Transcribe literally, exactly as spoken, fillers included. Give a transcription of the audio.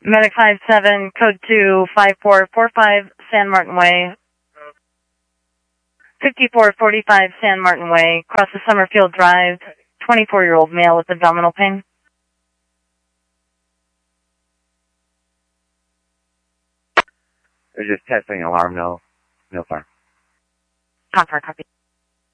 Medic five seven, code two five four four five, San Martin Way. fifty-four forty-five San Martin Way, across the Summerfield Drive, twenty-four-year-old male with abdominal pain. They're just testing alarm, no, no fire. Confirm, copy.